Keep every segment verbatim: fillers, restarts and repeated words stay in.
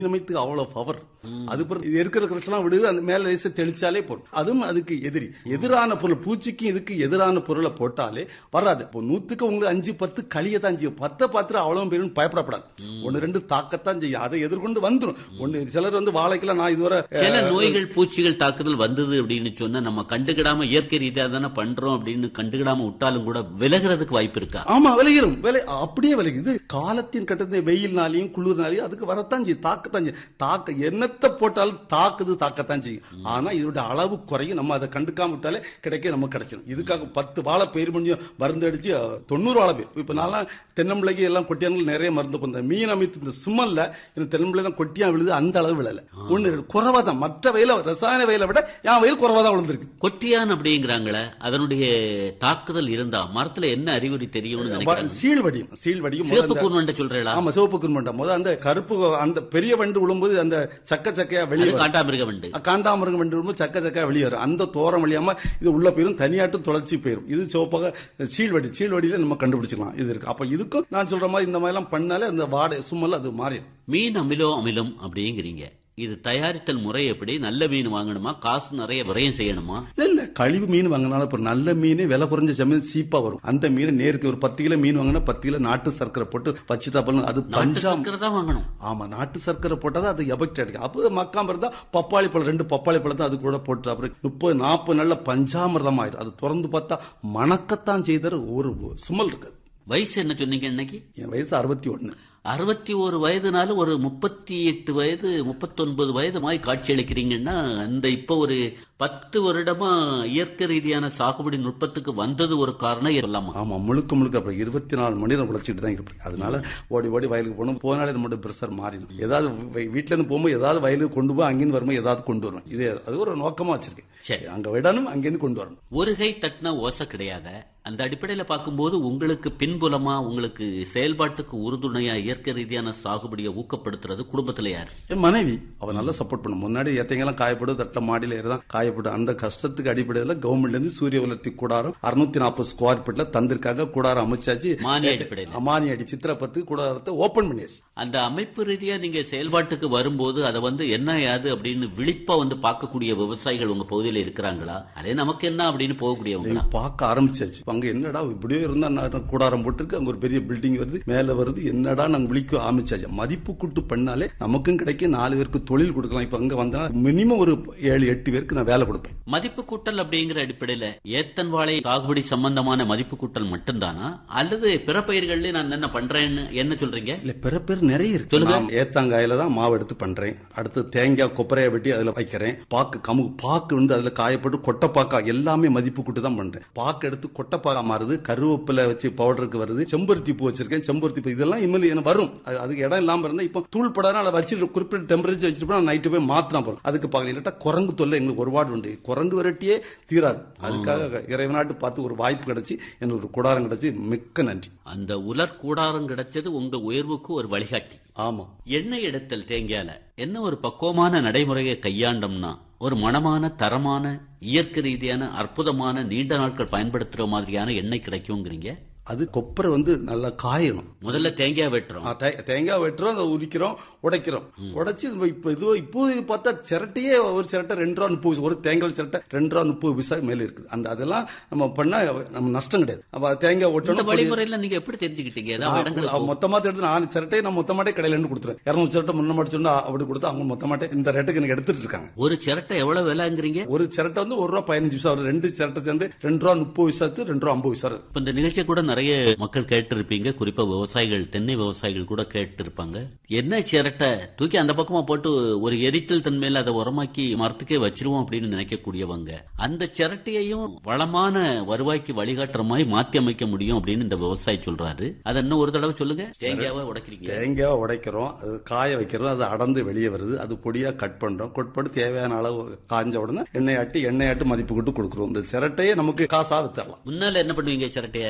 மீனமைத்துக்கு அவ்வளவு பவர். அது இருக்கிற கிறிஸ்லாம் விடுது, அந்த மேல லேச தெளிச்சாலே போதும். அதுவும் அதுக்கு எதிரி எதிரான பொருள், பூச்சிக்கு இதுக்கு எதிரான பொருளை போட்டாலே வராது. இப்போ நூத்துக்கு உங்களுக்கு அஞ்சு பத்து களியத்தான் செய்யும். பத்த பாத்திரம் அவ்வளவு பேரும் பயப்படப்படாது. ஒன்னு ரெண்டு தாக்கத்தான் செய்யும். அதை எதிர்கொண்டு வந்துடும். ஒன்னு சிலர் வந்து வாழைக்கெல்லாம் நான் இதுவரை சில நோய்கள் பூச்சிகள் தாக்குதல் வந்தது அப்படின்னு சொன்னா நம்ம கண்டுகிடாம இயற்கை ரீதியா தானே பண்றோம் அப்படின்னு கண்டுகிடாம விட்டாலும் கூட விலகிறதுக்கு வாய்ப்பு இருக்கா? ஆமா, விலகிரும். விலை அப்படியே விலகுது. காலத்தின் கட்டத்தை வெயில்னாலையும் குளிர்னாலையும் அதுக்கு வரத்தான் செய்யும், தாக்கத்தான் செய்யும். தாக்க என்னத்தை போட்டாலும் தாக்குது, தாக்கத்தான் செய்யும். ஆனா இதோட அளவு குறையும். நம்ம அதை கண்டுக்காம விட்டாலே கிடைக்க நமக்கு கிடைச்சிடும். இதுக்காக பத்து வாழை பயிர் பண்ணி மருந்து அடிச்சு தொண்ணூறு வாழை பயிர். இப்ப நான் தென்னம்பிள்ளைக்கு எல்லாம் கொட்டியாங்க நிறைய மருந்து பண்ண மீன் அமைத்து இந்த சுமல்ல இந்த தென்னம்பிள்ளை தான் கொட்டியா விழுது. அந்த அளவு விழல. ஒன்னு குறைவா தான். மற்ற வயல ரசாயன வயலை விட என் வயல் குறைவா தான் விழுந்திருக்கு. கொட்டியான் அப்படிங்கிறாங்களே, அதனுடைய தாக்குதல் இருந்தா மரத்துல என்ன அறிகுறி தெரியும்? சீழ்வடியும். சீழ்வடியும். சிவப்பு கூர்மண்டை சொல்றீங்களா? ஆமா, சிவப்பு கூர்மண்டை. முதல் அந்த கருப்பு அந்த பெரிய வண்டு விழும்போது அந்த சக்க சக்கையா வெளியே காண்டாமிருக வண்டு காண்டாமிருக வண்டு விழும்போது சக்க சக்கையா வெளியே வரும். அந்த தோரம் வழியாம இது உள்ள போயிரும், தனியாட்டும் தொலைச்சி போயிரும். இது சிவப்பாக சீழ்வடி. சீழ்வடியில நம்ம கண்டுபிடிச்சிக்கலாம். இது இருக்கு. அப்ப இதுக்கும் நான் சொல்ற மாதிரி இந்த மாதிரி எல்லாம் பண்ணாலே அந்த வாடை சும்மல் அது மாறிடும். மீன் அமிலோ அமிலம் அப்படிங்கிறீங்க. இது தயாரித்தல் முறை எப்படி? நல்ல மீன் வாங்கணுமா? காசு நிறைய விரயம் செய்யணுமா? இல்ல, கழிவு மீன் வாங்கினாலும் இப்ப நல்ல மீன் விலை குறைஞ்ச சமயம் சீப்பா வரும். அந்த மீன் நேருக்கு ஒரு பத்து கிலோ மீன் வாங்கினா பத்து கிலோ நாட்டு சர்க்கரை போட்டு வச்சுட்டா போல. அது பஞ்சாமிரம் தான் வாங்கணும். ஆமா, நாட்டு சர்க்கரை போட்டாதான் அது எபெக்ட் அடிக்கும். அப்போ மக்காம இருந்தா பப்பாளி பழம், ரெண்டு பப்பாளி பழம் தான் அது கூட போட்டு அப்புறம் முப்பது நாற்பது நாள்ல பஞ்சாமிரதம் ஆயிரும். அது திறந்து பார்த்தா மணக்கத்தான் செய்த ஒரு சுமல் இருக்கு. வயசு என்ன சொன்னீங்க இன்னைக்கு? என் வயசு அறுபத்தி ஒன்னு. அறுபத்தி ஒரு வயதுனால ஒரு முப்பத்தி எட்டு வயது முப்பத்தி ஒன்பது வயது மாதிரி காட்சி அளிக்கிறீங்கன்னா, அந்த இப்ப ஒரு பத்து வருடமா இயற்கை ரீதியான சாகுபடி நுட்பத்துக்கு வந்தது ஒரு காரணம் சொல்லலாமா? ஆமா, முழுக்க முழுக்க அப்ப இருபத்தி நாலு மணி நேரம் உழைச்சிட்டு தான் இருப்பேன். அதனால ஓடி ஓடி வயலுக்கு போகணும். போனாலே நம்மளோட பிரஷர் மாறிடும். ஏதாவது வீட்டுல இருந்து போகும்போது ஏதாவது வயலுக்கு கொண்டு போய் அங்கிருந்து வரும்போது ஏதாவது கொண்டு வருவேன். இது அது ஒரு நோக்கமா வச்சிருக்கேன். சரி, அங்க விடணும், அங்கிருந்து கொண்டு வரணும். ஒரு கை தட்டினா ஓசை கிடையாது. அந்த அடிப்படையில பார்க்கும்போது உங்களுக்கு பின்புலமா, உங்களுக்கு செயல்பாட்டுக்கு உறுதுணையா இயற்கை ரீதியான சாகுபடியை ஊக்கப்படுத்துறது குடும்பத்துல யாரு? என் மனைவி. அவ நல்லா சப்போர்ட் பண்ணும். முன்னாடி ஏத்தைங்கெல்லாம் காயப்படும், தட்டில மாடியில ஏறதான் காயப்படும். அந்த கஷ்டத்துக்கு அடிப்படையில கவர்மெண்ட்ல இருந்து சூரிய வளர்ச்சி கூடாரம் அறுநூத்தி நாற்பது ஸ்கொயர் ஃபீட்ல தந்திருக்காக. கூடாரம் அமைச்சாச்சு. மானிய அடிப்படையில் மானிய அடி சித்திரப்பத்து கூடாரத்தை ஓபன் பண்ணியாச்சு. அந்த அமைப்பு ரீதியா நீங்க செயல்பாட்டுக்கு வரும்போது அதை வந்து என்ன யாது அப்படின்னு விழிப்பா வந்து பார்க்கக்கூடிய விவசாயிகள் உங்க பகுதியில் இருக்கிறாங்களா? அதே நமக்கு என்ன அப்படின்னு போகக்கூடியவங்க பார்க்க ஆரம்பிச்சாச்சு. அங்க என்னடா இப்படியே இருந்தா கூடாரம் போட்டுருக்கு, அங்க ஒரு பெரிய பில்டிங் வருது, மேல வருது, என்னடா நாங்க விழிக்க ஆரம்பிச்சாச்சு. மதிப்பு கூட்டு பண்ணாலே நமக்கும் கிடைக்கும், நாலு பேருக்கு தொழில் கொடுக்கலாம். இப்ப அங்க வந்தா மினிமம் ஒரு ஏழு எட்டு பேருக்கு நான் வேலை கொடுப்பேன். மதிப்பு கூட்டல் அப்படிங்கிற அடிப்படையில ஏத்தன் வாழை சாகுபடி சம்பந்தமான மதிப்பு கூட்டல் மட்டும்தானா, அல்லது பிற பயிர்கள்ல நான் என்ன பண்றேன்னு என்ன சொல்றீங்க? இல்ல, பிற பேர் நிறைய இருக்கு. சொல்லுங்க. ஏத்தாங்காயில தான் மாவு எடுத்து பண்றேன். அடுத்து தேங்காய் கொப்பரைய வெட்டி அதுல வைக்கிறேன். பாக்கு கமு பாக்கு வந்து அதுல காயப்பட்டு கொட்டைப்பாக்கா எல்லாமே மதிப்பு கூட்டு தான் பண்றேன். பாக்கு எடுத்து கொட்டைப்பாக்கா மாறுது, கருவேப்பிலை வச்சு பவுடருக்கு வருது, செம்பருத்தி பூ வச்சிருக்கேன். செம்பருத்தி பூ இதெல்லாம் இனிமேல் வரும். அதுக்கு இடம் இல்லாம இருந்தா இப்ப தூள் படாத வச்சு குறிப்பிட்ட டெம்பரேச்சர் வச்சிருப்பா நைட்டு போய் மாத்தினா போறோம். அதுக்கு பார்க்கல. இல்லாட்டா குரங்கு தொல்லை எங்களுக்கு ஒரு வார்டு உண்டு. குரங்கு விரட்டியே தீராது. அதுக்காக இறைவனாட்டு பார்த்து ஒரு வாய்ப்பு கிடைச்சி எனக்கு ஒரு கூடாரம் கிடைச்சி மிக்க நன்றி. அந்த உலர் கூடாரம் கிடைச்சது உங்க உயர்வுக்கு ஒரு வழிகாட்டி. ஆமா. எண்ணெய் எடுத்தல் தேங்காயில என்ன ஒரு பக்குவமான நடைமுறையை கையாண்டோம்னா ஒரு மனமான தரமான இயற்கை ரீதியான அற்புதமான நீண்ட நாட்கள் பயன்படுத்துற மாதிரியான எண்ணெய் கிடைக்கும்ங்கிறீங்க. அது கொப்பரை வந்து நல்லா காயணும். முதல்ல தேங்காய் வெட்டுறோம். தேங்காய் வெட்டுறோம், அதை உரிக்கிறோம், உடைக்கிறோம். உடைச்சு இப்ப இது இப்போ பார்த்தா சிரட்டையே ஒரு சிரட்டை ரெண்டு ரூபா முப்பது, ஒரு தேங்காய் சிரட்டை ரெண்டு ரூபா முப்பது பைசா மேல இருக்குது. அந்த அதெல்லாம் நம்ம பண்ணா நம்ம நஷ்டம் கிடையாது. அப்ப தேங்காய் ஒட்டணும். வழிமுறையில நீங்க எப்படி தெரிஞ்சுக்கிட்டீங்க? மொத்தமா எடுத்து நான் சிரட்டையை நான் மொத்தமாட்டே கடையில இருந்து கொடுத்துறேன். இருநூறு சிரட்டை முன்ன முடிச்சோன்னா அப்படி கொடுத்து அவங்க மொத்தமாட்டே இந்த ரேட்டுக்கு எனக்கு எடுத்துட்டு இருக்காங்க. ஒரு சிரட்டை எவ்வளவு விலைங்கிறீங்க? ஒரு சிரட்டை வந்து ஒரு ரூபா பதினஞ்சு பைசா. ரெண்டு சிரட்டை சேர்ந்து ரெண்டு ரூபா முப்பது பைசாக்கு ரெண்டு ரூபா ஐம்பது பைசா. இப்ப இந்த நிகழ்ச்சியை கூட நிறைய மக்கள் கேட்டிருப்பீங்க. குறிப்பா விவசாயிகள், தென்னை விவசாயிகள் கூட கேட்டு இருப்பாங்க. என்ன சிரட்டை தூக்கி அந்த பக்கமா போட்டு ஒரு எரித்தல் தன்மையில அதை உரமாக்கி மரத்துக்கே வச்சிருவோம் அப்படின்னு நினைக்கக்கூடியவங்க, அந்த சிரட்டையையும் வளமான வருவாய்க்கு வழிகாட்டுற மாதிரி மாற்றி அமைக்க முடியும் அப்படின்னு இந்த விவசாயி சொல்றாரு. அதை இன்னும் ஒரு தடவை சொல்லுங்க. தேங்காவை உடைக்கிறீங்க. தேங்காவை உடைக்கிறோம், அது காய வைக்கிறோம், அது அடர்ந்து வெளியே வருது, அது பொடியா கட் பண்றோம். கட் பண்ணி தேவையான அளவு காஞ்ச உடனே எண்ணெய் ஆட்டி எண்ணெய் ஆட்டு மதிப்பு கொண்டு கொடுக்குறோம். இந்த சிரட்டையை நமக்கு காசா வித்தரலாம். முன்னால என்ன பண்ணுவீங்க? சிரட்டையை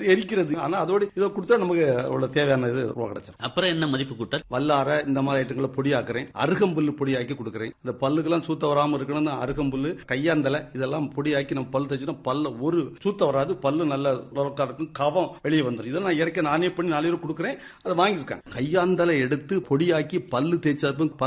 எரிக்கிறது. ஆனா அதோட இதை கொடுத்தா நமக்கு அவ்வளவு தேவையான இது கிடைச்சிடும். அப்புறம் என்ன மதிப்பு கூட்டல்? வல்லார இந்த மாதிரி ஐட்டங்களை பொடியாக்குறேன். அருகம்புல்லு பொடியாக்கி கொடுக்குறேன். இந்த பல்லுக்கெல்லாம் சூத்த வராம இருக்கணும்னு அருகம்புல்லு, கையாந்தலை இதெல்லாம் பொடியாக்கி நம்ம பல் தேய்ச்சினா பல்ல ஒரு சூத்த வராது. பல்லு நல்ல லொலக்கா இருக்கும், கவம் வெளியே வந்துடும். இதை நான் இயற்கை நானே பண்ணி நாலு பேர் கொடுக்குறேன். அதை வாங்கியிருக்கேன். கையாந்தலை எடுத்து பொடியாக்கி பல்லு தேய்ச்சா